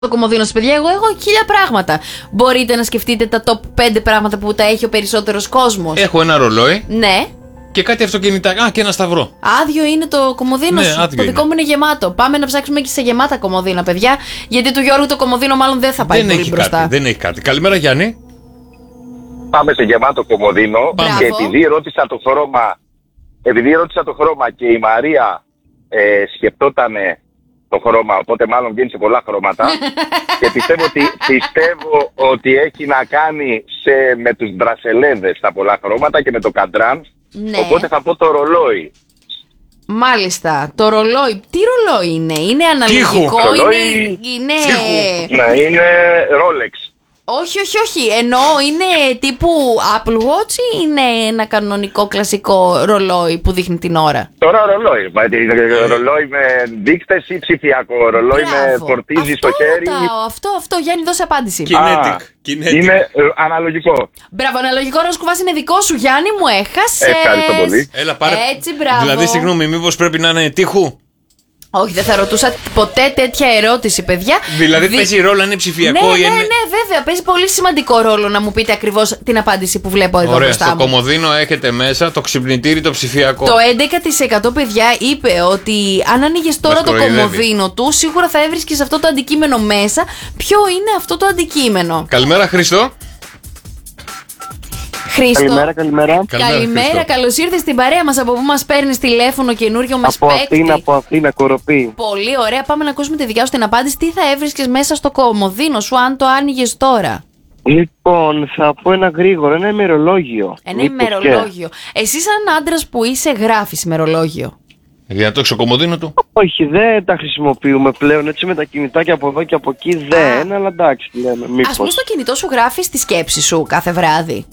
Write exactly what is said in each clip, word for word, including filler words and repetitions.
Το κομμωδίνο σας, παιδιά, εγώ έχω χίλια πράγματα. Μπορείτε να σκεφτείτε τα top πέντε πράγματα που τα έχει ο περισσότερος κόσμος. Έχω ένα ρολόι. Ναι. Και κάτι αυτοκίνητα. Α, και ένα σταυρό. Άδειο είναι το κομμωδίνο ναι, σου. Το δικό μου είναι γεμάτο. Πάμε να ψάξουμε και σε γεμάτα κομμωδίνα, παιδιά. Γιατί του Γιώργου το κομμωδίνο μάλλον δεν θα πάει δεν πολύ έχει μπροστά. Κάτι, δεν έχει κάτι. Καλημέρα, Γιάννη. Πάμε σε γεμάτο κομμωδίνο. Μπράβο. Και επειδή ρώτησα το χρώμα, επειδή ρώτησα το χρώμα και η Μαρία ε, σκεπτότανε το χρώμα, οπότε μάλλον βγαίνει σε πολλά χρώματα. Και πιστεύω ότι, πιστεύω ότι έχει να κάνει σε, με τους μπρασελέδες τα πολλά χρώματα και με το καντράν. Ναι. Οπότε θα πω το ρολόι. Μάλιστα. Το ρολόι. Τι ρολόι είναι, είναι αναλογικό, Τείχου. είναι. Ρολόι είναι... Ναι, είναι Rolex. Όχι, όχι, όχι. Εννοώ είναι τύπου Apple Watch ή είναι ένα κανονικό κλασικό ρολόι που δείχνει την ώρα. Τώρα ρολόι. Ρολόι με δείκτες ή ψηφιακό. Ρολόι με φορτίζει στο χέρι. Ρωτάω, αυτό, αυτό. Γιάννη, δώσε απάντηση. Kinetic. Kinetic. Είναι ε, αναλογικό. Μπράβο, αναλογικό ροσκουβάς είναι δικό σου, Γιάννη, μου έχασες. Ευχαριστώ πολύ. Έλα, πάρε. Έτσι, μπράβο. Δηλαδή, συγγνώμη, μήπως πρέπει να είναι τείχου. Όχι, δεν θα ρωτούσα ποτέ τέτοια ερώτηση, παιδιά. Δηλαδή, Δι... παίζει ρόλο αν είναι ψηφιακό ναι, ή ναι, είναι. ναι, βέβαια. Παίζει πολύ σημαντικό ρόλο να μου πείτε ακριβώς την απάντηση που βλέπω εδώ Ωραία, μπροστά στο μου. κομμωδίνο έχετε μέσα το ξυπνητήρι το ψηφιακό. Το έντεκα τοις εκατό, παιδιά, είπε ότι αν άνοιγες τώρα Μας το κοροϊδεύει. κομμωδίνο του, σίγουρα θα έβρισκες αυτό το αντικείμενο μέσα. Ποιο είναι αυτό το αντικείμενο? Καλημέρα, Χριστό. Χρήστο. Καλημέρα, καλημέρα. Καλημέρα, καλώς ήρθες στην παρέα μας. Από πού μας παίρνεις τηλέφωνο καινούριο μας Από παίκτη? Αθήνα, από Αθήνα, Κοροπή. Πολύ ωραία, πάμε να ακούσουμε τη δικιά σου την απάντηση. Τι θα έβρισκες μέσα στο κομμωδίνο σου αν το άνοιγες τώρα? Λοιπόν, θα πω ένα γρήγορο, ένα ημερολόγιο. Ένα Μήπως ημερολόγιο. Εσύ σαν άντρας που είσαι γράφεις ημερολόγιο? Για να το έχει στο κομμωδίνο του. και- Όχι, δεν τα χρησιμοποιούμε πλέον έτσι με τα κινητάκια από εδώ και από εκεί. Δεν, αλλά εντάξει, λέμε. Ας πούμε Μήπως. στο κινητό σου γράφεις τη σκέψη σου κάθε βράδυ.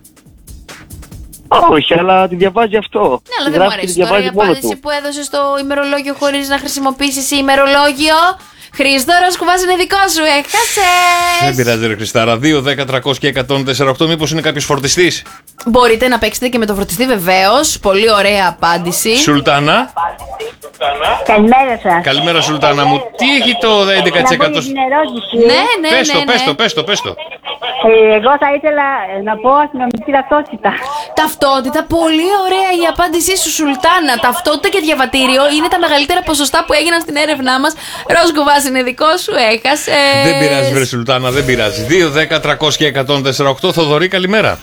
Όχι, αλλά τη διαβάζει αυτό. Ναι, αλλά Τη δεν μου γράφει και τη αρέσει τώρα η διαβάζει μόνο απάντηση του. που έδωσε στο ημερολόγιο χωρίς να χρησιμοποιήσεις ημερολόγιο. Χρήστο, ροσκουβάς είναι δικό σου, έχασες. Δεν πειράζει, ρε Χριστάρα. δύο, δέκα, τριακόσια και εκατόν τέσσερα οκτώ. Μήπως είναι κάποιος φορτιστής. Μπορείτε να παίξετε και με το φορτιστή, βεβαίως. Πολύ ωραία απάντηση. Σουλτάνα. Καλημέρα σας. Καλημέρα, Σουλτάνα μου. Τι έχει το έντεκα τοις Να πω εκατό. για την ερώτηση. Ναι, ναι, Πες το, ναι, πες ναι. το, πες το, πες το. Ε, εγώ θα ήθελα να πω αστυνομική ταυτότητα. Ταυτότητα, πολύ ωραία η απάντησή σου, Σουλτάνα. Ταυτότητα και διαβατήριο είναι τα μεγαλύτερα ποσοστά που έγιναν στην έρευνά μας. Ροσκουβάς είναι δικό σου, έχασες. Δεν πειράζει, βρε Σουλτάνα, δεν πειράζει. δύο, δέκα, τριακόσια και εκατόν τέσσερα οκτώ. Θοδωρή, καλημέρα.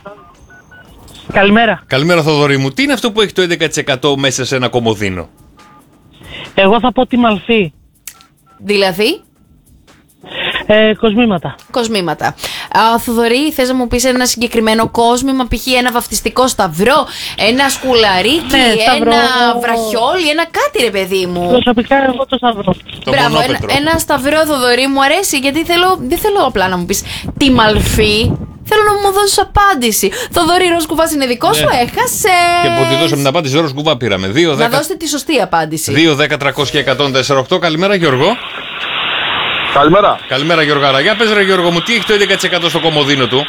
Καλημέρα. Καλημέρα, Θοδωρή μου. Τι είναι αυτό που έχει το έντεκα τοις εκατό μέσα σε ένα κομμωδίνο? Εγώ θα πω τη Μαλφή. Δηλαδή, Ε, κοσμήματα. κοσμήματα. Α, Θοδωρή, θες να μου πεις ένα συγκεκριμένο κόσμημα, π.χ. ένα βαφτιστικό σταυρό, ένα σκουλαρίκι, Ναι, σταυρό. ένα βραχιόλι, ένα κάτι, ρε παιδί μου. Προσωπικά εγώ το σταυρό. Το Μπράβο, ένα, μονόπετρο. ένα σταυρό, Θοδωρή, μου αρέσει γιατί θέλω, δεν θέλω απλά να μου πεις τη Μαλφή. Θέλω να μου δώσεις απάντηση. Θοδωρή, ροσκουβάς είναι δικό σου, Ναι. έχασες. Και που τη δώσαμε την απάντηση, τώρα σκουβά πήραμε. δύο, Να δέκα, δώσετε τη σωστή απάντηση. δύο, δέκα, τριακόσια και εκατόν τέσσερα οκτώ. Καλημέρα, Γιώργο. Καλημέρα. Καλημέρα, Γιώργαρα. Για πες, ρε Γιώργο μου, τι έχει το έντεκα τοις εκατό στο κομμωδίνο του?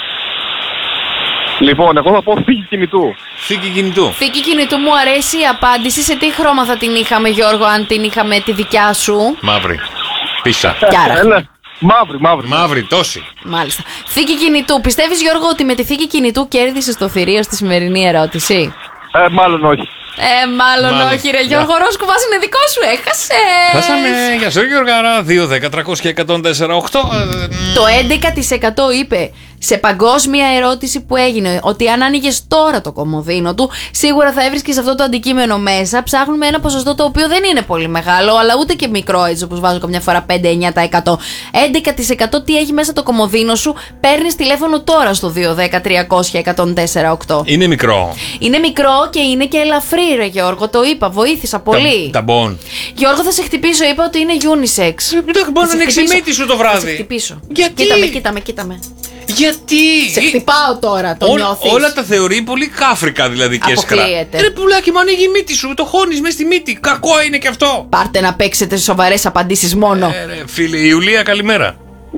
Λοιπόν, εγώ θα πω φύγη κινητού. Θήκη κινητού. Θήκη κινητού, μου αρέσει η απάντηση. Σε τι χρώμα θα την είχαμε, Γιώργο, αν την είχαμε τη δικιά σου? Μαύρη. Πίσα. Κιάρα. Έλα. Μαύρη, μαύρη. Μαύρη, τόση. Μάλιστα. Θήκη κινητού. Πιστεύεις, Γιώργο, ότι με τη θήκη κινητού κέρδισες το θηρίο στη σημερινή ερώτηση? Ε, μάλλον όχι. Ε, μάλλον, Μάλλον. όχι, ρε Γιώργο. Ροσκουβάς είναι δικό σου, έχασες. Χάσαμε. Γεια σου, Γιώργαρα. δύο, δέκα, τριακόσια και εκατόν τέσσερα οκτώ. Ε, Το έντεκα τοις εκατό είπε σε παγκόσμια ερώτηση που έγινε ότι αν άνοιγες τώρα το κομμωδίνο του, σίγουρα θα έβρισκες αυτό το αντικείμενο μέσα. Ψάχνουμε ένα ποσοστό το οποίο δεν είναι πολύ μεγάλο, αλλά ούτε και μικρό, έτσι όπως βάζω καμιά φορά πέντε με εννιά τοις εκατό. έντεκα τοις εκατό τι έχει μέσα το κομμωδίνο σου, παίρνεις τηλέφωνο τώρα στο δύο, δέκα, τριακόσια, εκατόν τέσσερα οκτώ. Είναι μικρό. Είναι μικρό και είναι και ελαφρύ, ρε Γιώργο, το είπα, βοήθησα πολύ. Τα μπον. Γιώργο, θα σε χτυπήσω, είπα ότι είναι unisex. Δεν μπορεί να ανοίξει η μύτη σου το Θα σε βράδυ. χτυπήσω. Γιατί? Κοίτα με, κοίτα με, κοίτα με. Γιατί? Σε χτυπάω τώρα, το Όλα, νιώθεις. όλα τα θεωρεί πολύ κάφρικα δηλαδή και έσκρα. Αποκλείεται. Ρε πουλάκι μου, ανοίγει η μύτη σου, το χώνεις μες στη μύτη. Κακό είναι και αυτό. Πάρτε να παίξετε σοβαρές απαντήσεις μόνο. Ε, ρε, φίλε, η Ιουλία, καλημέρα.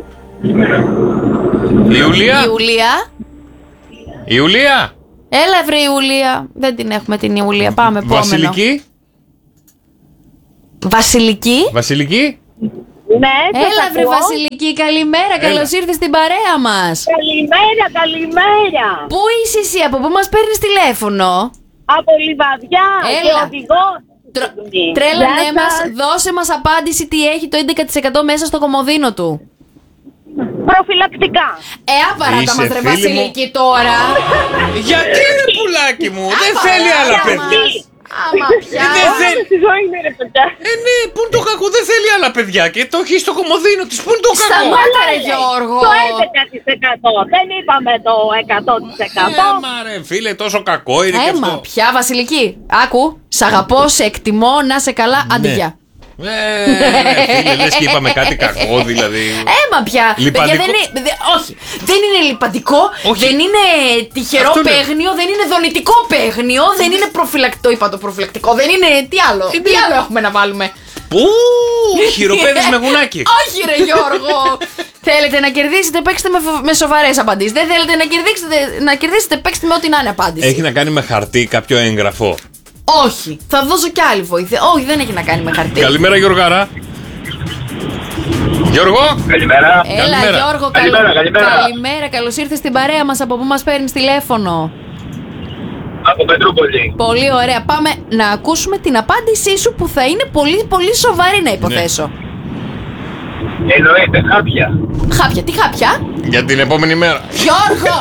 Ιουλία. Ιουλία. Ιουλία. Έλα βρε Ιουλία. Δεν την έχουμε την Ιουλία. Πάμε επόμενο. Βασιλική. Βασιλική. Βασιλική. Ναι, σας Έλα βρε ακούω. Βασιλική, καλημέρα, καλώς ήρθες στην παρέα μας. Καλημέρα, καλημέρα. Πού είσαι εσύ, από πού μας παίρνεις τηλέφωνο? Από Λιβαδιά Έλα. και οδηγό. Τρο- Τρέλανέ μας, δώσε μας απάντηση τι έχει το έντεκα τοις εκατό μέσα στο κομοδίνο του. Προφυλακτικά. Ε, απαράτα Είσαι μας ρε φίλη μου. Βασιλική τώρα. Γιατί ρε πουλάκι μου, δεν Απαράτα θέλει άλλα μας. παιδιά. Άμα πια. Δεν θέλει. Στη ζωή είναι ρε παιδιά. Ε, ναι, πού είναι το κακό, δεν θέλει άλλα παιδιά και το έχει στο κομοδίνο της. Πού είναι το κακό. Σταμάτα ρε Γιώργο. Το έντεκα τοις εκατό. Δεν είπαμε το εκατό τοις εκατό. Ε, μα ρε φίλε, τόσο κακό είναι και Έμα αυτό. πια Βασιλική. Άκου, σ' αγαπώ, σε εκτιμώ, να σε καλά, άντε Ναι. γεια. Ε, ρε, φίλε, λες και είπαμε κάτι κακό δηλαδή. Έμα πια. Παιδιά, Λιπαντικό. δεν είναι, δε- όχι, δεν είναι λιπαντικό, Όχι. δεν είναι τυχερό Αυτό λέω. παίγνιο, δεν είναι δονητικό παίγνιο, δεν είναι προφυλακτικό, είπα το προφυλακτικό, δεν είναι. Τι άλλο, τι άλλο έχουμε να βάλουμε. Πού, χειροπέδες με γουνάκι. Όχι, ρε Γιώργο! Θέλετε να κερδίσετε, παίξτε με, φο- με σοβαρές απαντήσεις. Δεν θέλετε να κερδίσετε, να κερδίσετε, παίξτε με ό,τι να είναι απάντηση. Έχει να κάνει με χαρτί κάποιο έγγραφο. Όχι, θα δώσω κι άλλη βοήθεια. Όχι, δεν έχει να κάνει με χαρτί. Καλημέρα Γιωργάρα. Γιώργο. Καλημέρα. Έλα, Καλημέρα. Γιώργο, Καλημέρα, καλο- καλημέρα. καλημέρα. Καλώς ήρθες στην παρέα μας. Από πού μας παίρνεις τηλέφωνο? Από Πετρούπολη. Πολύ ωραία. Πάμε να ακούσουμε την απάντησή σου που θα είναι πολύ πολύ σοβαρή να υποθέσω. Εννοείται, χάπια. Χάπια, τι χάπια? Για την επόμενη μέρα. Γιώργο!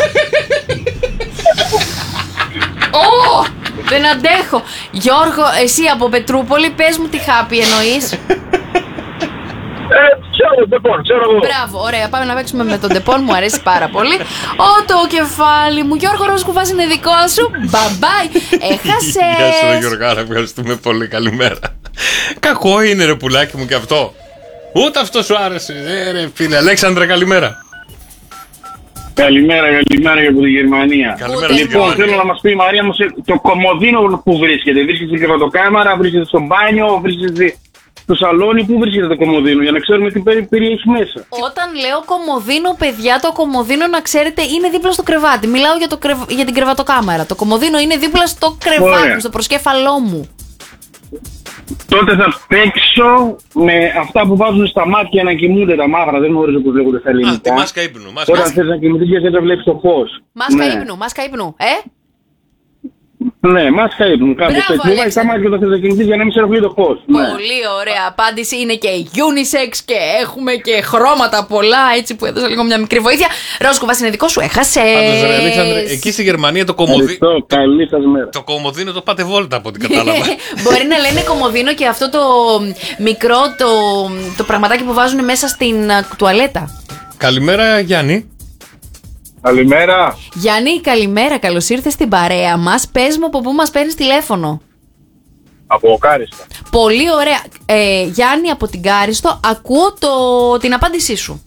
Ω! Δεν αντέχω. Γιώργο, εσύ από Πετρούπολη, πες μου τι χάπι εννοείς. Ε, ξέρω, λοιπόν, ξέρω εγώ. Μπράβο, ωραία. Πάμε να παίξουμε με τον Τεπών. Μου αρέσει πάρα πολύ. Ω, το κεφάλι μου. Γιώργο, ροζ κουβάς είναι δικό σου. Μπαμπάι. Γεια σου ρε Έχασες. Γιωργάρα, ευχαριστούμε πολύ, καλημέρα. Κακό είναι ρε πουλάκι μου και αυτό. Ούτε αυτό σου άρεσε. Ε, ρε φίλε, Αλέξανδρε, καλημέρα. Καλημέρα, καλημέρα για από τη Γερμανία. Καλημέρα, Λοιπόν, Γερμανία. θέλω να μας πει η Μαρία μου σε- το κομμωδίνο που βρίσκεται. Βρίσκεται στην κρεβατοκάμαρα, βρίσκεται στο μπάνιο, βρίσκεται στο σαλόνι. Πού βρίσκεται το κομμωδίνο, για να ξέρουμε τι περι- περιέχει μέσα. Όταν λέω κομμωδίνο, παιδιά, το κομμωδίνο να ξέρετε είναι δίπλα στο κρεβάτι. Μιλάω για, το κρεβ... για την κρεβατοκάμαρα. Το κομμωδίνο είναι δίπλα στο κρεβάτι Ωραία. μου, στο προσκέφαλό μου. Τότε θα παίξω με αυτά που βάζουν στα μάτια να κοιμούνται τα μαύρα. Δεν γνωρίζω πώς λέγονται στα Α, τη ελληνικά. μάσκα ύπνου. Μάσκα. Όταν θες να κοιμηθείς και δεν το βλέπεις το φως. Μάσκα Ναι. ύπνου, μάσκα ύπνου. Ε, Ναι, μάσκα ύπνου. Κάπως Μπράβο, έτσι. Βάζεις τα Αλέξανδρε. μάτια όταν θες να κοιμηθείς για να μην σε ενοχλεί το φως. Ναι. πολύ ωραία απάντηση. Είναι και unisex και έχουμε και χρώματα πολλά. Έτσι που έδωσα λίγο μια μικρή βοήθεια. Ροζ κουβάς είναι δικό σου, έχασε. Πάντως ρε Αλέξανδρε, εκεί στη Γερμανία το κομμωδίνο. Ευχαριστώ. Καλή σας μέρα. Το κομμωδίνο το πάτε βόλτα από ό,τι κατάλαβα. Μπορεί να λένε κομμωδίνο και αυτό το μικρό το, το πραγματάκι που βάζουν μέσα στην α, τουαλέτα. Καλημέρα Γιάννη. Καλημέρα. Γιάννη, καλημέρα, καλώς ήρθες στην παρέα μας. Πες μου από πού μας παίρνεις τηλέφωνο. Από Κάριστο. Πολύ ωραία. Ε, Γιάννη, από την Κάριστο, ακούω το, την απάντησή σου.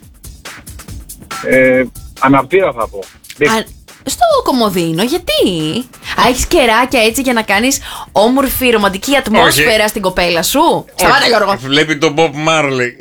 Ε, αναπτήρα θα πω. Α, στο κομμωδίνο, γιατί? Α, έχεις κεράκια έτσι για να κάνεις όμορφη ρομαντική ατμόσφαιρα στην κοπέλα σου. Σταμάτα, Γιώργο. Βλέπει τον Bob Marley.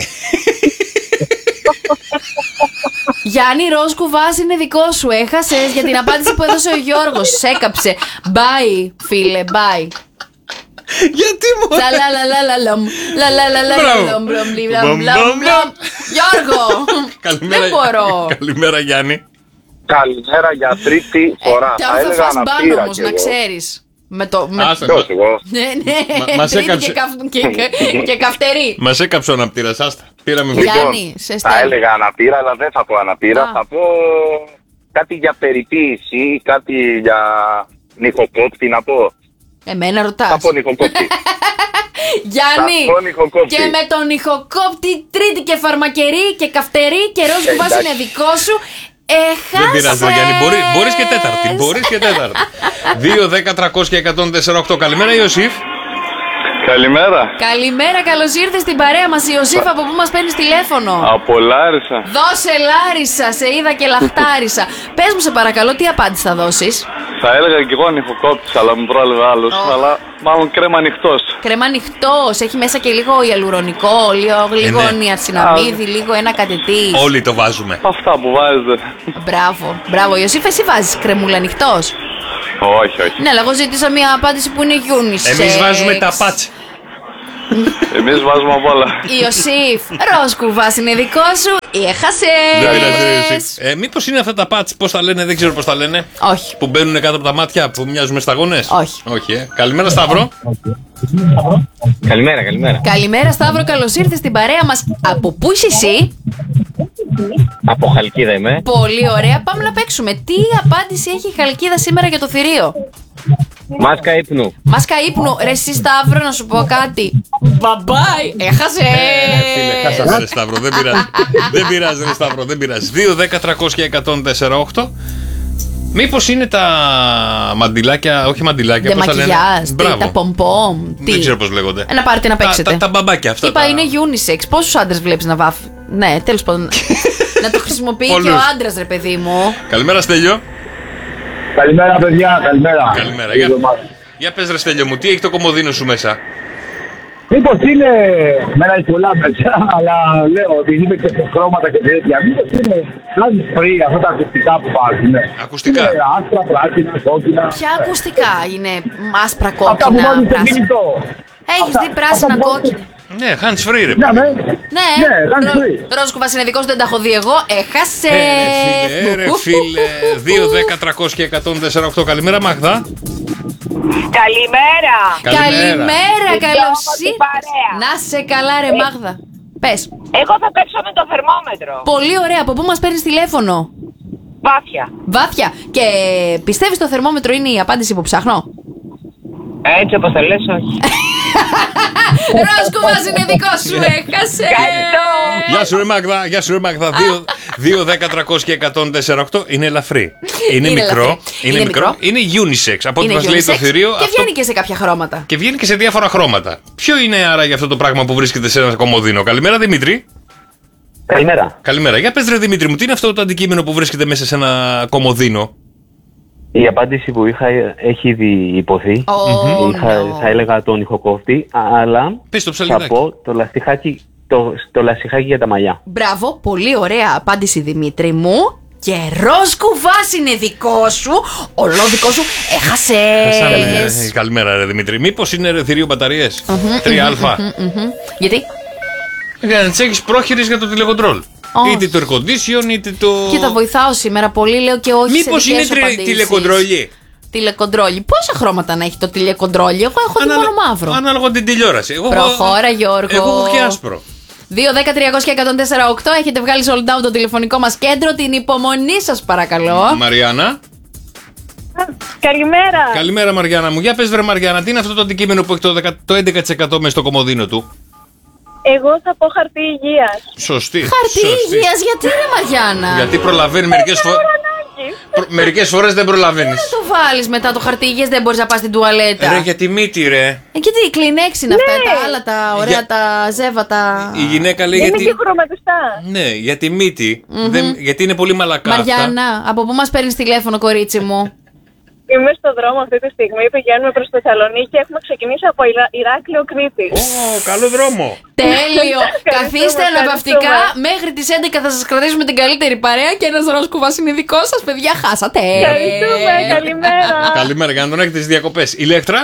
Γιάννη, ροζ κουβάς είναι δικό σου. Έχασες για την απάντηση που έδωσε ο Γιώργος. Σε έκαψε. Bye, φίλε, bye. Γιατί μου. Λα λα λα λα λα λαμ. Λα λα λα λα Μπράβο. λαμ, μπλαμ, μπλι, μπλαμ, Μπλαμ, μπλαμ, μπλαμ, μπλαμ. Γιώργο, Καλημέρα. δεν μπορώ. Καλημέρα Γιάννη. Καλημέρα για τρίτη φορά. Ε, θα Τώρα θα έλεγα φας μπαν αναπτήρα όμως, κι να εγώ. ξέρεις. Με το... με- Άσε, Ποιος εγώ. Ναι, ναι, Μα- μας τρίτη έκαψε. και, καυ- και, και, και καυτερή. Μας έκαψε ο αναπτήρας, άστα. Πήραμε Γιάννη, βίντεο. σε Θα στέλνω. έλεγα αναπήρα, αλλά δεν θα πω αναπήρα. Α. Θα πω κάτι για περιποίηση, κάτι για νυχοκόπτη να πω. Εμένα Θα ρωτάς. πω νυχοκόπτη. Γιάννη, Θα πω νυχοκόπτη. και με τον ηχοκόπτη τρίτη και φαρμακερή και καυτερή και ροζ που πας εντάξει. είναι δικό σου. Δεν πειράζει, ρε Γιάννη. Μπορεί, Έχασες. μπορείς και τέταρτη. Μπορείς και τέταρτη. δύο, δέκα, τριακόσια, εκατόν τέσσερα, οκτώ. Καλημέρα, Ιωσήφ. Καλημέρα. Καλημέρα, καλώς ήρθες στην παρέα μας. Ιωσήφ, από πού μας παίρνεις τηλέφωνο? Από Λάρισα. Δώσε Λάρισα, σε είδα και λαχτάρισα. Πες μου σε παρακαλώ, τι απάντηση θα δώσεις? Θα έλεγα και εγώ ανοιχοκόπτης, αλλά μου πρόλαβε άλλος. Ω. Αλλά μάλλον κρέμα ανοιχτός. Κρέμα ανοιχτός, έχει μέσα και λίγο ιαλουρονικό, λίγο, λίγο ναι. νιαρσιναμίδι, λίγο ένα κατετή. Όλοι το βάζουμε. Αυτά που βάζετε. Μπράβο, μπράβο. Ιωσήφ, εσύ βάζεις κρεμούλα ανοιχτός? Όχι, όχι. Ναι, αλλά εγώ ζήτησα μια απάντηση που είναι unisex. Εμείς βάζουμε τα πάτσα. Εμείς βάζουμε απ' όλα. Ιωσήφ, ροζ κουβάς είναι δικό σου ή έχασες? Δεν πειράζει, Ιωσήφ. Ε, μήπως είναι αυτά τα πατς, πώς τα λένε, δεν ξέρω πώς τα λένε. Όχι. Που μπαίνουν κάτω από τα μάτια, που μοιάζουν με σταγόνες. Όχι. Όχι, ε. Καλημέρα, Σταύρο. Καλημέρα, καλημέρα. Καλημέρα, Σταύρο, καλώς ήρθες στην παρέα μας. Από πού είσαι εσύ? Από Χαλκίδα είμαι. Πολύ ωραία, πάμε να παίξουμε. Τι απάντηση έχει η Χαλκίδα σήμερα για το θηρίο? Μάσκα ύπνου. Μάσκα ύπνου. Ρε εσύ, Σταύρο, να σου πω κάτι. Μπαμπάι, έχασε. Ε, φίλε, χάσαμε, ρε Σταύρο, δεν πειράζει. Δεν πειράζει, ρε Σταύρο, δεν πειράζει. δύο, δέκα, τριακόσια, εκατόν τέσσερα, οκτώ. Μήπως είναι τα μαντιλάκια, όχι μαντιλάκια, πώς τα λένε. Μακιγιάζ, τα πομπομ. Δεν ξέρω πώς λέγονται. Να πάρετε να παίξετε. Τα, τα, τα μπαμπάκια αυτά. Είπα τα... είναι unisex. Πόσους άντρες βλέπεις να βάφει? Ναι, τέλος πάντων. Να το χρησιμοποιεί και ο άντρας, ρε παιδί μου. Καλημέρα, Στέλιο. Καλημέρα, παιδιά, καλημέρα. Καλημέρα. Για, για πες, ρε Στέλιο μου, τι έχει το κομμωδίνο σου μέσα? Μήπως είναι, μένα έχει πολλά παιδιά, αλλά λέω ότι είναι και σε χρώματα και τέτοια. Μήπως είναι σαν free αυτά τα ακουστικά που βάζουν. Ακουστικά. Είναι άσπρα, πράσινα, κόκκινα. Ποια ακουστικά είναι άσπρα, Αυτά που κόκκινα, βάζουν στο πράσινα? κινητό. Έχεις δει πράσινα, κόκκινα? Ναι, hands free, ρε. Ναι, ναι. Ναι, Ναι, hands free. ροζ κουβάς είναι δικός σου, δεν τα έχω δει εγώ. Έχασε. Ε, ρε φίλε, δύο, δέκα, τριακόσια, εκατόν τέσσερα, οκτώ. Καλημέρα, Μαγδά. Καλημέρα. Καλημέρα, καλώς την ήρθες. παρέα. Να σε καλά, ρε Μάγδα. Πες. Εγώ θα παίξω με το θερμόμετρο. Πολύ ωραία. Από πού μας παίρνεις τηλέφωνο? Βάθια. Βάθια. Και πιστεύεις το θερμόμετρο είναι η απάντηση που ψάχνω? Έτσι όπως το λες, όχι. Ροζ κουβάς είναι δικό σου, έχασε. Γεια σου, ρε Μάγδα. Γεια σου, ρε Μάγδα. δύο, δέκα, τριακόσια, εκατόν τέσσερα, οκτώ. Είναι ελαφρύ. Είναι Είναι μικρό. ελαφρύ. Είναι Είναι μικρό. μικρό. Είναι unisex. Από ό,τι Είναι μας λέει το unisex θηρίο. και αυτό- βγαίνει και σε κάποια χρώματα. Και βγαίνει και σε διάφορα χρώματα. Ποιο είναι άραγε αυτό το πράγμα που βρίσκεται σε ένα κομμωδίνο? Καλημέρα, Δημήτρη. Καλημέρα. Καλημέρα. Για πες, ρε Δημήτρη μου, τι είναι αυτό το αντικείμενο που βρίσκεται μέσα σε ένα κομμωδίνο? Η απάντηση που είχα έχει ήδη υποθεί. Oh, Είχα, no. Θα έλεγα τον ηχοκόφτη, αλλά Πες το θα ψαλιδάκι. πω το λαστιχάκι, το, το λαστιχάκι για τα μαλλιά. Μπράβο, πολύ ωραία απάντηση, Δημήτρη μου. Και ροζ κουβάς είναι δικό σου. Ολό δικό σου. Έχασες. Χάσαμε. Ε, Καλημέρα, ρε Δημήτρη. Μήπως είναι ρε θηρίο μπαταρίες? τρία α. Μμμ. Γιατί? Για να τις έχεις πρόχειρες για το τηλεκοντρόλ. Όχι. Είτε το air condition, είτε το. Και τα βοηθάω σήμερα πολύ, λέω και όχι. Μήπως σε είναι δικές σου τρι- απαντήσεις. τηλεκοντρόλι? Τηλεκοντρόλι. Πόσα χρώματα να έχει το τηλεκοντρόλι? Εγώ έχω δει Ανάλο- μόνο μαύρο. Ανάλογα την τηλεόραση. Εγώ, Προχώρα, Γιώργο. Εγώ έχω και άσπρο. δύο, δέκα, τριακόσια, εκατόν τέσσερα, οκτώ. Έχετε βγάλει sold out το τηλεφωνικό μας κέντρο. Την υπομονή σας παρακαλώ. Μαριάννα. Καλημέρα. Καλημέρα, Μαριάννα μου. Για πες, βρε Μαριάννα, τι είναι αυτό το αντικείμενο που έχει το, δεκα- το έντεκα τοις εκατό μέσα στο κομμωδίνο του? Εγώ θα πω χαρτί υγείας. Σωστή. Χαρτί σωστή. υγείας, γιατί ρε Μαριάννα? Γιατί προλαβαίνει μερικές φορές. Μερικές φορές δεν προλαβαίνεις. Να το βάλεις μετά το χαρτί υγείας, δεν μπορείς να πας στην τουαλέτα. Ρε, για τη μύτη, ρε. Ε, και τι, κλινέξ είναι αυτά, τα άλλα τα ωραία, Για- τα ζεύατα. Η γυναίκα λέει Είναι γιατί. και χρωματιστά. Ναι, για τη μύτη. Δεν- Γιατί είναι πολύ μαλακά. αυτά. Μαριάννα, από πού μας παίρνεις τηλέφωνο, κορίτσι μου? Είμαι στο δρόμο αυτή τη στιγμή, πηγαίνουμε προς Θεσσαλονίκη. Έχουμε ξεκινήσει από Ηρα- Ηράκλειο Κρήτη. Ω, καλό δρόμο. Τέλειο! Καθίστε ευχαριστούμε. αναπαυτικά. Μέχρι τις έντεκα θα σας κρατήσουμε την καλύτερη παρέα και ένας ροζ κουβάς είναι δικό σας, παιδιά. Χάσατε! Ευχαριστούμε, καλημέρα. Καλημέρα, για να τον έχετε στις διακοπές. Ηλέκτρα.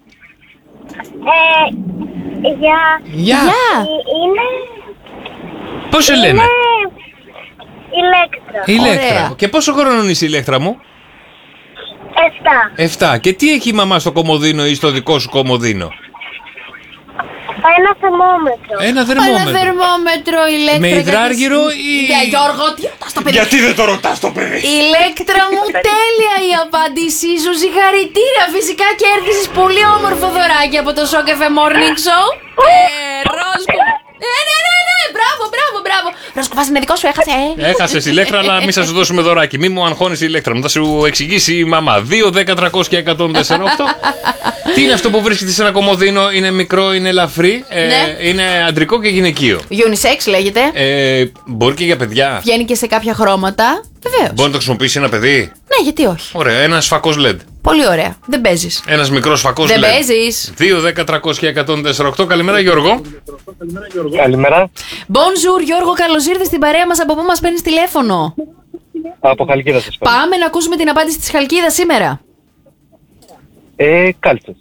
Ε, για... Γεια. Γεια! Είναι... Πώς σε λένε? Είναι... Ηλέκτρα. Ηλέκτρα. Ωραία. Και πόσο χρόνο είσαι, Ηλέκτρα μου? Εφτά. Εφτά. Και τι έχει η μαμά στο κομμωδίνο ή στο δικό σου κομμωδίνο? Ένα θερμόμετρο. Ένα Ένα θερμόμετρο. θερμόμετρο, ηλέκτρα. Με γιατί- υδράργυρο ή. Για Γιώργο, τι ρωτάς το παιδί? Γιατί δεν το ρωτάς το παιδί? Ηλέκτρα μου, τέλεια η απάντησή σου. Συγχαρητήρια. Φυσικά κέρδισες πολύ όμορφο δωράκι από το Shock εφ εμ Morning Show. Ε, ροζ κουβά. Ναι, ναι, ναι, ναι. Μπράβο, μπράβο, μπράβο. Ροζ κουβάς είναι δικό σου, έχασε. ε. Έχασες, Ηλέκτρα, αλλά μην σας σου δώσουμε δωράκι. Μη μου αγχώνεις, Ηλέκτρα μου. Θα σου εξηγήσει η μαμά. δύο, δέκα, τριακόσια, εκατόν τέσσερα, οκτώ. Τι είναι αυτό που βρίσκεται σε ένα κομμωδίνο? Είναι μικρό, είναι ελαφρύ, ε, Ναι. είναι αντρικό και γυναικείο. Unisex λέγεται. Ε, μπορεί και για παιδιά. Βγαίνει και σε κάποια χρώματα. Βεβαίως. Μπορεί να το χρησιμοποιήσει ένα παιδί. Ναι, γιατί όχι. Ωραία, ένα φακός ελ ι ντι. Πολύ ωραία. Δεν παίζεις. Ένα μικρό φακός Δεν ελ ι ντι. παίζεις. δύο, δέκα, τριακόσια, εκατόν τέσσερα, οκτώ. Καλημέρα, Γιώργο. Καλημέρα. Bonjour, Γιώργο, καλώς ήρθες στην παρέα μας. Από πού μας παίρνεις τηλέφωνο? Από Χαλκίδα σας παίρνω. Πάμε να ακούσουμε την απάντηση της Χαλκίδας σήμερα. Ε, κάλτσες.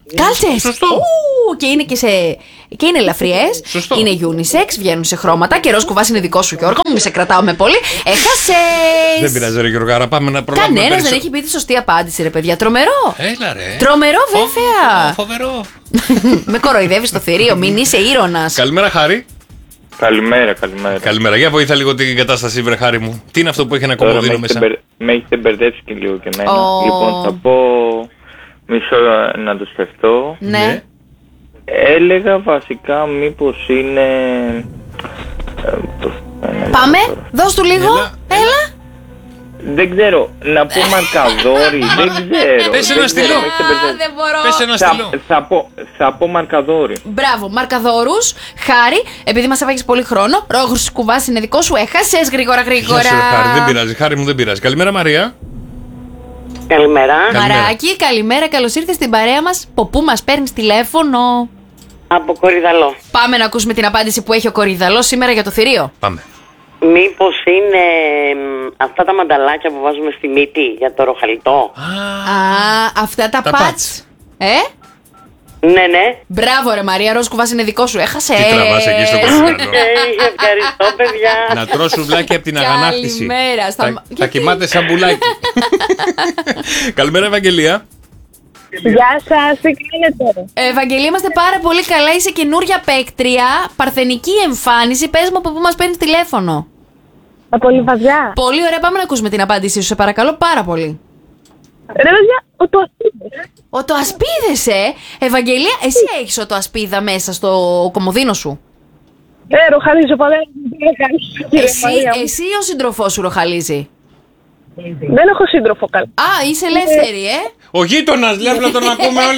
Κάλτσες. Σωστό. Ου, και είναι και σε. Και είναι ελαφριές. Σωστό. Είναι unisex, βγαίνουν σε χρώματα. Και ροζ κουβάς είναι δικό σου, Γιώργο μου. Μη σε κρατάω με πολύ. Έχασες. Δεν πειράζει, ρε Γιώργαρα, πάμε να προλάβουμε. Κανένας δεν περισσότερο. έχει πει τη σωστή απάντηση, ρε παιδιά. Τρομερό. Έλα, ρε. Τρομερό, βέβαια. Φοβερό. Με κοροϊδεύει στο θηρίο, μην είσαι ήρωνας. Καλημέρα, Χάρη. Καλημέρα, καλημέρα. Καλημέρα. Για βοήθα λίγο την κατάσταση, βρε Χάρη μου. Τι είναι αυτό που έχει ένα Τώρα κομμωδίνο με μέσα. έχετε, μπερ... με έχετε μπερδέψει και λίγο και εμένα. Ω. Λοιπόν, θα πω μισό να το σκεφτώ. Ναι. Έλεγα βασικά μήπως είναι... ε, πώς- ε, Πάμε, δώσ' του λίγο. Έλα, Έλα. Δεν ξέρω, να πω μαρκαδόρι, δεν ξέρω. Πες δεν ένα ξέρω, στυλό. με έχετε Α, μπερδέψει. δεν μπορώ. Πες ένα Θα, στυλό. θα, πω, θα πω μαρκαδόρι. Μπράβο, μαρκαδόρους. Χάρη, επειδή μας έφαγες πολύ χρόνο. Ρόγους κουβάς είναι δικό σου. Έχασες γρήγορα, Γεια γρήγορα. σου, ρε Χάρη. Δεν πειράζει. Χάρη μου, δεν πειράζει. Καλημέρα, Μαρία. Καλημέρα. Καλημέρα. Μαράκι, καλημέρα, καλώς ήρθες στην παρέα μας. Από πού μας παίρνεις τηλέφωνο? Από Κορυδαλό. Πάμε να ακούσουμε την απάντηση που έχει ο Κορυδαλός σήμερα για το θηρίο. Πάμε. Μήπως είναι μ, αυτά τα μανταλάκια που βάζουμε στη μύτη για το ροχαλιτό. Α, αυτά τα, Τα πατς. πατς. Ε? Ναι, ναι. Μπράβο, ρε Μαρία, ροζ κουβάς είναι δικό σου. Έχασες. Τι τραβάς εκεί στο Κορυδαλό. Ε, ευχαριστώ, παιδιά. Να τρως σουβλάκι από την αγανάκτηση. Καλημέρα. Στα... Θα, θα Γιατί? κοιμάται σαν πουλάκι. Καλημέρα, Ευαγγελία. Γεια σας, τι κάνετε? Ε, Ευαγγελία, είμαστε πάρα πολύ καλά. Είσαι καινούρια παίκτρια. Παρθενική εμφάνιση. Πες μου από πού μας παίρνεις τηλέφωνο. Από Λιβαδιά. Πολύ ωραία, πάμε να ακούσουμε την απάντησή σου. Σε παρακαλώ πάρα πολύ. Ρε παιδιά, ο το ασπίδες. Ο το ασπίδες, ε! Ευαγγελία, εσύ έχεις ο το ασπίδα μέσα στο κομμωδίνο σου. Ε, ροχαλίζω παλέ, τι έκανε. Εσύ, εσύ ή ο σύντροφός σου ροχαλίζει? Δεν έχω σύντροφο καλά. Α, είσαι ελεύθερη, ε! Ο γείτονας, λέει, απλά τον ακούμε όλοι.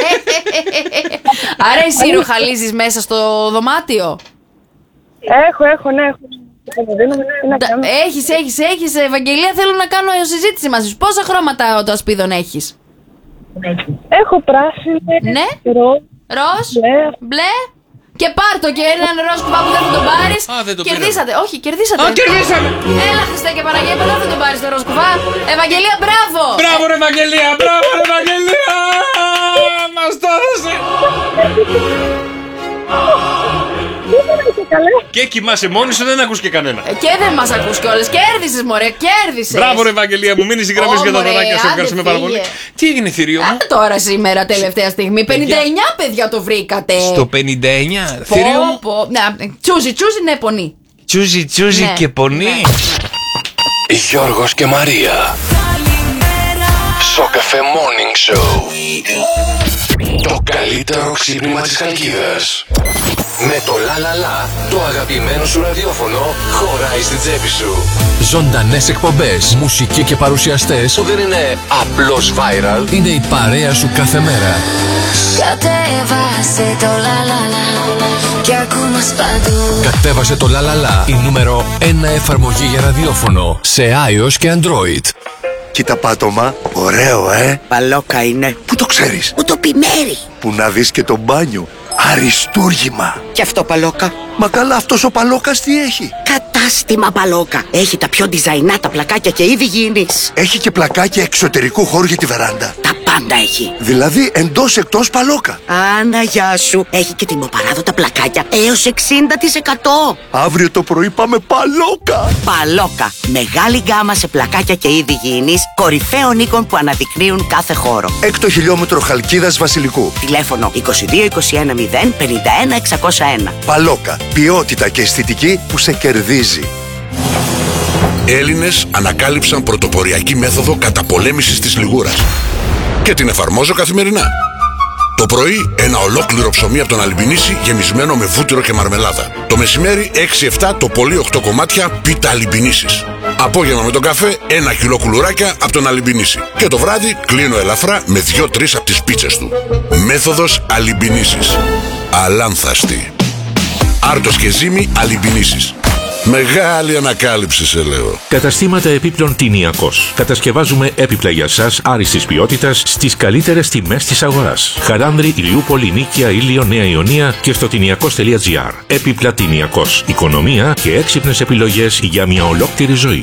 Άρα εσύ ροχαλίζεις μέσα στο δωμάτιο. Έχω, έχω, ναι, έχω. Ντα- Έχεις, έχεις, έχεις. Ευαγγελία, θέλω να κάνω συζήτηση μαζί σου. Πόσα χρώματα το ασπίδων έχεις? Έχω πράσινο, Ναι. ροζ, Ροζ, μπλε. μπλε. Και πάρ' το και έναν ροζ κουβά που δεν θα τον πάρεις. Α, δεν το Κερδίσατε, όχι, κερδίσατε. Α, κερδίσαμε! Έλα, Χριστέ και Παναγία, δεν θα τον πάρεις το ροζ κουβά. Ευαγγελία, μπράβο! Μπράβο, ρε Ευαγγελία! Μπράβο, ρε Ευαγγελία! Μας το έδωσε! Και κοιμάσαι μόνη σου, δεν ακούς και κανένα. Ε, Και δεν μας ακούς κιόλας. Κέρδισες, μωρέ, κέρδισες. Μπράβο, ρε Ευαγγελία μου, μείνεις η γραμμή Ω, για τα μωρέ, δωράκια σου. άντε, Ευχαριστούμε πάρα πολύ. φύγε. Τι έγινε, θηρίο μου? Α, τώρα σήμερα, τελευταία στιγμή. πενήντα εννιά παιδιά το βρήκατε. Στο πενήντα εννιά. Πω, Θηρίο μου. πω. Να, τσούζι, τσούζι, ναι, πονή. Τσούζι, τσούζι Ναι. και πονή. Γιώργος και Μαρία. Σοκαφέ Morning Show. Το καλύτερο ξύπνημα της Χαλκίδας. Με το λα λα λα, το αγαπημένο σου ραδιόφωνο χωράει στη τσέπη σου. Ζωντανές εκπομπές, μουσική και παρουσιαστές που δεν είναι απλώς viral, είναι η παρέα σου κάθε μέρα. Κατέβασε το λα λα λα και ακού μας παντού. Κατέβασε το λα λα λα, η νούμερο ένα εφαρμογή για ραδιόφωνο σε iOS και Android. Κοίτα πάτωμα, ωραίο ε. Παλόκα είναι. Πού το ξέρεις? Μου το πει Μέρη. Που να δεις και το μπάνιο. Αριστούργημα. Και αυτό Παλόκα. Μα καλά, αυτός ο Παλόκας τι έχει? Κατάστημα Παλόκα. Έχει τα πιο διζαϊνά τα πλακάκια και είδη γήινης. Έχει και πλακάκια εξωτερικού χώρου για τη βεράντα. Τα πάντα έχει. Δηλαδή εντός εκτός Παλόκα. Άννα, γεια σου. Έχει και τιμοπαράδοτα πλακάκια έως εξήντα τοις εκατό. Αύριο το πρωί πάμε Παλόκα. Παλόκα. Μεγάλη γκάμα σε πλακάκια και είδη γήινης, κορυφαίων οίκων που αναδεικνύουν κάθε χώρο. Έκτο χιλιόμετρο Χαλκίδας Βασιλικού. Τηλέφωνο είκοσι δύο είκοσι ένα μηδέν πενήντα ένα εξακόσια ένα. Παλόκα. Ποιότητα και αισθητική που σε κερδίζει. Έλληνες ανακάλυψαν πρωτοποριακή μέθοδο καταπολέμησης της λιγούρας και την εφαρμόζω καθημερινά. Το πρωί ένα ολόκληρο ψωμί από τον Αλιμπινίση γεμισμένο με βούτυρο και μαρμελάδα. Το μεσημέρι έξι εφτά το πολύ οκτώ κομμάτια πίτα Αλιμπινίσης. Απόγευμα με τον καφέ ένα κιλό κουλουράκια από τον Αλιμπινίση. Και το βράδυ κλείνω ελαφρά με δύο τρεις από τις πίτσες του. Μέθοδος Αλιμπινίσης. Αλάνθαστη. Άρτος και ζύμη Αλιμπινίσης. Μεγάλη ανακάλυψη σε λέω. Καταστήματα επίπλων Τηνιακός. Κατασκευάζουμε έπιπλα για σας άριστης ποιότητας στις καλύτερες τιμές της αγοράς. Χαράνδρη, Ηλιούπολη, Νίκαια, Ήλιο, Νέα Ιωνία και στο τηνιακός τελεία τζι άρ. Έπιπλα Τηνιακός. Οικονομία και έξυπνες επιλογές για μια ολόκληρη ζωή.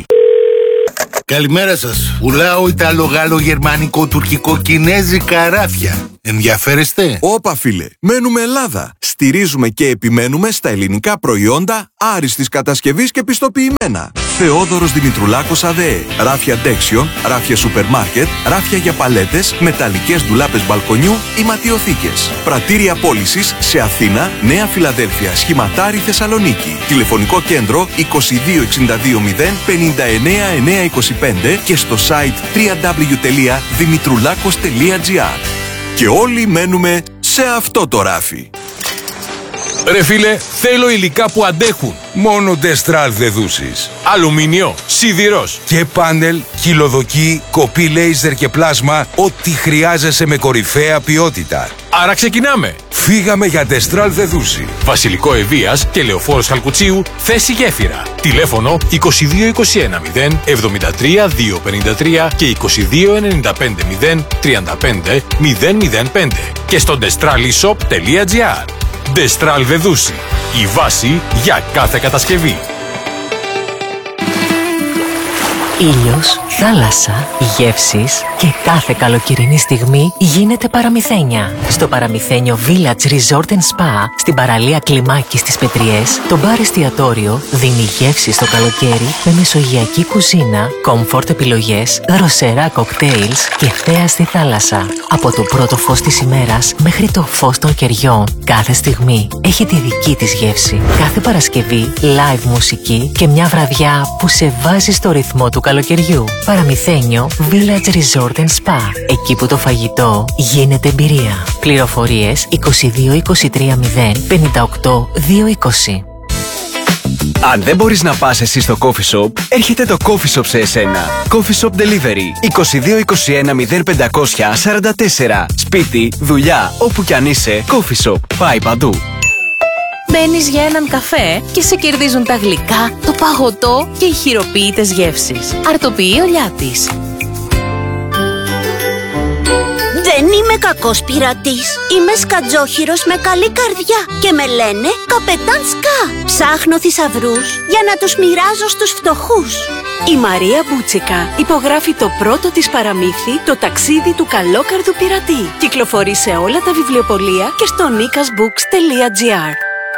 Καλημέρα σας. Πουλάω Ιταλο, Γάλλο, Γερμανικό, Τουρκικό, Κινέζικα ράφια. Ενδιαφέρεστε? Όπα φίλε, μένουμε Ελλάδα. Στηρίζουμε και επιμένουμε στα ελληνικά προϊόντα άριστης κατασκευής και πιστοποιημένα. Θεόδωρος Δημητρουλάκος ΑΔΕ. Ράφια ντέξιον, ράφια σούπερ μάρκετ, ράφια για παλέτες, μεταλλικές ντουλάπες μπαλκονιού ή ματιοθήκες. Πρατήρια πώλησης σε Αθήνα, Νέα Φιλαδέλφια, Σχηματάρι, Θεσσαλονίκη. Τηλεφωνικό κέντρο είκοσι δύο εξήντα δύο μηδέν πενήντα εννέα εννιακόσια είκοσι πέντε και στο site double-u double-u double-u τελεία δημητρουλάκος τελεία gr. Και όλοι μένουμε σε αυτό το ράφι. Ρε φίλε, θέλω υλικά που αντέχουν. Μόνο Destral δεδούσεις. Αλουμίνιο, σιδηρός και πάνελ, χυλοδοκή, κοπή λέιζερ και πλάσμα. Ό,τι χρειάζεσαι με κορυφαία ποιότητα. Άρα ξεκινάμε. Φύγαμε για Destral δεδούση. Βασιλικό Ευβοίας και Λεωφόρος Χαλκουτσίου, θέση γέφυρα. Τηλέφωνο είκοσι δύο είκοσι ένα μηδέν εβδομήντα τρία διακόσια πενήντα τρία και είκοσι δύο ενενήντα πέντε μηδέν τριάντα πέντε μηδέν μηδέν πέντε και στο destralishop τελεία gr. Destral Δεδούση. Η βάση για κάθε κατασκευή. Ήλιος, θάλασσα, γεύσεις και κάθε καλοκαιρινή στιγμή γίνεται παραμυθένια. Στο Παραμυθένιο Village Resort and Spa, στην παραλία Κλιμάκη στις Πετριές, το μπαρ εστιατόριο δίνει γεύσεις στο καλοκαίρι με μεσογειακή κουζίνα, comfort επιλογές, δροσερά κοκτέιλς και θέα στη θάλασσα. Από το πρώτο φως της ημέρας μέχρι το φως των κεριών, κάθε στιγμή έχει τη δική της γεύση. Κάθε Παρασκευή live μουσική και μια βραδιά που σε βάζει στο ρυθμό του καλοκαιριού. Παραμυθένιο Village Resort and Spa. Εκεί που το φαγητό γίνεται εμπειρία. Πληροφορίες είκοσι δύο είκοσι τρία μηδέν πενήντα οκτώ διακόσια είκοσι. Αν δεν μπορείς να πας εσύ στο coffee shop, έρχεται το coffee shop σε εσένα. Coffee shop delivery είκοσι δύο είκοσι ένα μηδέν πεντακόσια σαράντα τέσσερα. Σπίτι, δουλειά, όπου κι αν είσαι, coffee shop. Πάει παντού. Μπαίνεις για έναν καφέ και σε κερδίζουν τα γλυκά, το παγωτό και οι χειροποίητες γεύσεις. Αρτοποιεί ο Λιάτης. Δεν είμαι κακός πειρατής. Είμαι σκατζόχυρος με καλή καρδιά και με λένε Καπετάν Σκα. Ψάχνω θησαυρούς για να τους μοιράζω στους φτωχούς. Η Μαρία Μπούτσικα υπογράφει το πρώτο της παραμύθι, το ταξίδι του καλόκαρδου πειρατή. Κυκλοφορεί σε όλα τα βιβλιοπωλεία και στο nikas books τελεία gr.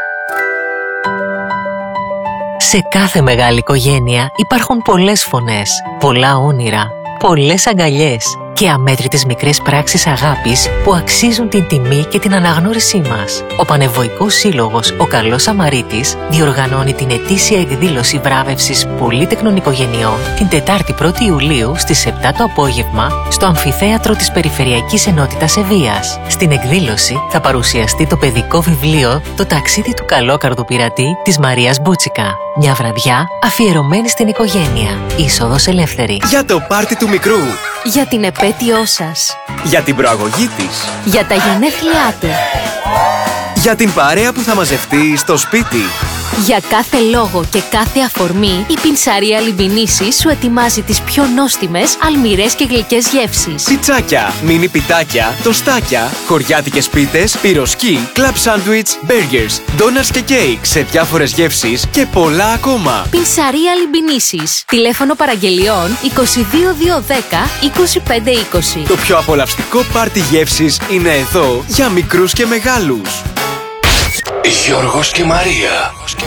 Σε κάθε μεγάλη οικογένεια υπάρχουν πολλές φωνές, πολλά όνειρα, πολλές αγκαλιές και αμέτρητες μικρές πράξεις αγάπης που αξίζουν την τιμή και την αναγνώρισή μας. Ο Πανευωικός Σύλλογος «Ο Καλός Σαμαρίτης» διοργανώνει την ετήσια εκδήλωση βράβευσης πολύτεκνων οικογενειών την Τετάρτη πρώτη Ιουλίου στις επτά το απόγευμα στο Αμφιθέατρο της Περιφερειακής Ενότητας Ευβοίας. Στην εκδήλωση θα παρουσιαστεί το παιδικό βιβλίο «Το ταξίδι του καλόκαρδου πειρατή» της Μαρίας Μπούτσικα. Μια βραδιά αφιερωμένη στην οικογένεια. Είσοδος ελεύθερη. Για το πάρτι του μικρού. Για την επέτειό σας. Για την προαγωγή της. Για τα γενέθλιά του. Για την παρέα που θα μαζευτεί στο σπίτι. Για κάθε λόγο και κάθε αφορμή, η Πινσαρία Λιμπινίσης σου ετοιμάζει τις πιο νόστιμες, αλμυρές και γλυκές γεύσεις. Πιτσάκια, μίνι πιτάκια, τοστάκια, χωριάτικες πίτες, πυροσκή, κλαμπ σάντουιτς, μπέργκερς, ντόνατς και κέικ σε διάφορες γεύσεις και πολλά ακόμα. Πινσαρία Λιμπινίσης. Τηλέφωνο παραγγελιών είκοσι δύο διακόσια δέκα είκοσι πέντε είκοσι. Το πιο απολαυστικό πάρτι γεύσης είναι εδώ για μικρούς και μεγάλους. Γιώργος και Μαρία.